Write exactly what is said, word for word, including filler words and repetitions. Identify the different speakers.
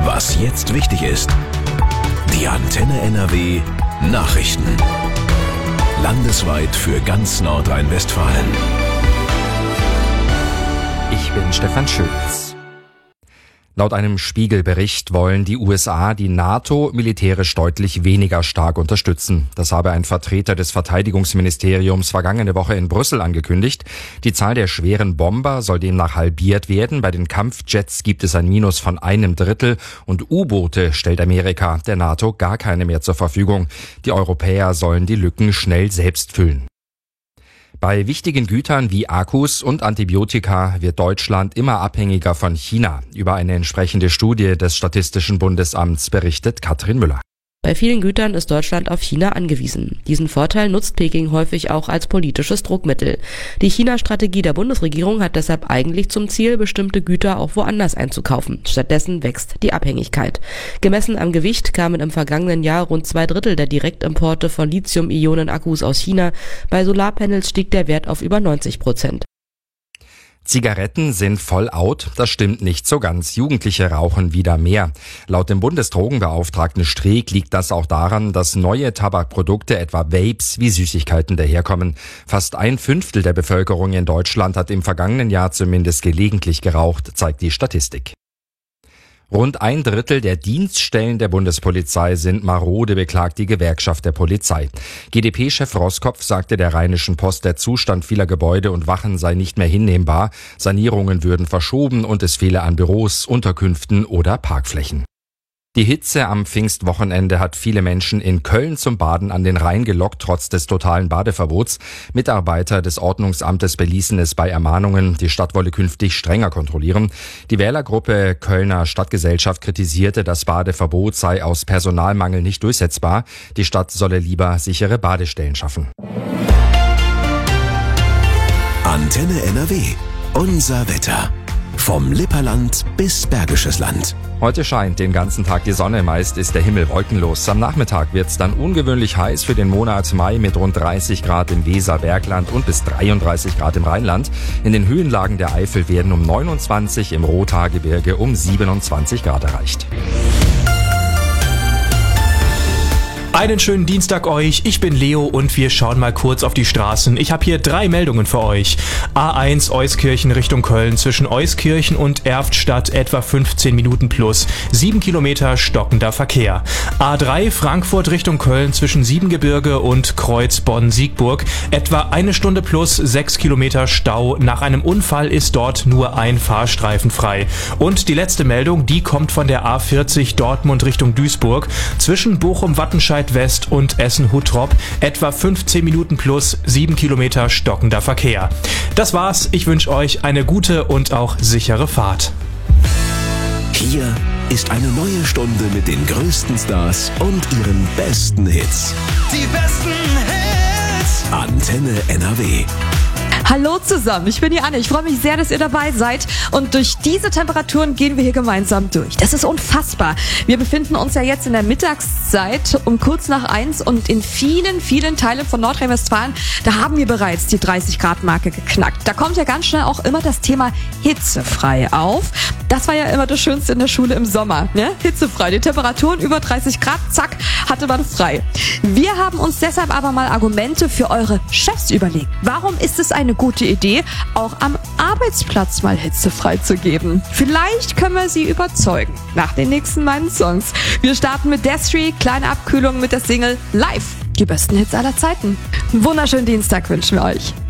Speaker 1: Was jetzt wichtig ist. Die Antenne N R W Nachrichten. Landesweit für ganz Nordrhein-Westfalen.
Speaker 2: Ich bin Stefan Schulz. Laut einem Spiegel-Bericht wollen die U S A die NATO militärisch deutlich weniger stark unterstützen. Das habe ein Vertreter des Verteidigungsministeriums vergangene Woche in Brüssel angekündigt. Die Zahl der schweren Bomber soll demnach halbiert werden. Bei den Kampfjets gibt es ein Minus von einem Drittel und U-Boote stellt Amerika der NATO gar keine mehr zur Verfügung. Die Europäer sollen die Lücken schnell selbst füllen. Bei wichtigen Gütern wie Akkus und Antibiotika wird Deutschland immer abhängiger von China. Über eine entsprechende Studie des Statistischen Bundesamts berichtet Katrin Müller.
Speaker 3: Bei vielen Gütern ist Deutschland auf China angewiesen. Diesen Vorteil nutzt Peking häufig auch als politisches Druckmittel. Die China-Strategie der Bundesregierung hat deshalb eigentlich zum Ziel, bestimmte Güter auch woanders einzukaufen. Stattdessen wächst die Abhängigkeit. Gemessen am Gewicht kamen im vergangenen Jahr rund zwei Drittel der Direktimporte von Lithium-Ionen-Akkus aus China. Bei Solarpanels stieg der Wert auf über neunzig Prozent.
Speaker 2: Zigaretten sind voll out, das stimmt nicht so ganz. Jugendliche rauchen wieder mehr. Laut dem Bundesdrogenbeauftragten Streeck liegt das auch daran, dass neue Tabakprodukte, etwa Vapes, wie Süßigkeiten daherkommen. Fast ein Fünftel der Bevölkerung in Deutschland hat im vergangenen Jahr zumindest gelegentlich geraucht, zeigt die Statistik. Rund ein Drittel der Dienststellen der Bundespolizei sind marode, beklagt die Gewerkschaft der Polizei. G d P-Chef Roskopf sagte der Rheinischen Post, der Zustand vieler Gebäude und Wachen sei nicht mehr hinnehmbar. Sanierungen würden verschoben und es fehle an Büros, Unterkünften oder Parkflächen. Die Hitze am Pfingstwochenende hat viele Menschen in Köln zum Baden an den Rhein gelockt, trotz des totalen Badeverbots. Mitarbeiter des Ordnungsamtes beließen es bei Ermahnungen. Die Stadt wolle künftig strenger kontrollieren. Die Wählergruppe Kölner Stadtgesellschaft kritisierte, das Badeverbot sei aus Personalmangel nicht durchsetzbar. Die Stadt solle lieber sichere Badestellen schaffen.
Speaker 1: Antenne N R W. Unser Wetter. Vom Lipperland bis Bergisches Land.
Speaker 2: Heute scheint den ganzen Tag die Sonne, meist ist der Himmel wolkenlos. Am Nachmittag wird es dann ungewöhnlich heiß für den Monat Mai mit rund dreißig Grad im Weserbergland und bis dreiunddreißig Grad im Rheinland. In den Höhenlagen der Eifel werden um neunundzwanzig, im Rothaargebirge um siebenundzwanzig Grad erreicht.
Speaker 4: Einen schönen Dienstag euch, ich bin Leo und wir schauen mal kurz auf die Straßen. Ich habe hier drei Meldungen für euch. A eins Euskirchen Richtung Köln, zwischen Euskirchen und Erftstadt etwa fünfzehn Minuten plus, sieben Kilometer stockender Verkehr. A drei Frankfurt Richtung Köln, zwischen Siebengebirge und Kreuz Bonn-Siegburg etwa eine Stunde plus, sechs Kilometer Stau. Nach einem Unfall ist dort nur ein Fahrstreifen frei. Und die letzte Meldung, die kommt von der A vierzig Dortmund Richtung Duisburg, zwischen Bochum-Wattenscheid West und Essen-Huttrop etwa fünfzehn Minuten plus, sieben Kilometer stockender Verkehr. Das war's, ich wünsche euch eine gute und auch sichere Fahrt.
Speaker 1: Hier ist eine neue Stunde mit den größten Stars und ihren besten Hits.
Speaker 5: Die besten Hits!
Speaker 1: Antenne N R W.
Speaker 6: Hallo zusammen, ich bin die Anne. Ich freue mich sehr, dass ihr dabei seid. Und durch diese Temperaturen gehen wir hier gemeinsam durch. Das ist unfassbar. Wir befinden uns ja jetzt in der Mittagszeit um kurz nach eins und in vielen, vielen Teilen von Nordrhein-Westfalen, da haben wir bereits die dreißig Grad Marke geknackt. Da kommt ja ganz schnell auch immer das Thema hitzefrei auf. Das war ja immer das Schönste in der Schule im Sommer, ne? Hitzefrei. Die Temperaturen über dreißig Grad, zack, hatte man frei. Wir haben uns deshalb aber mal Argumente für eure Chefs überlegt. Warum ist es eine gute Idee, auch am Arbeitsplatz mal hitzefrei zu geben? Vielleicht können wir sie überzeugen. Nach den nächsten meinen Songs. Wir starten mit Destry, kleine Abkühlung mit der Single Live. Die besten Hits aller Zeiten. Wunderschönen Dienstag wünschen wir euch.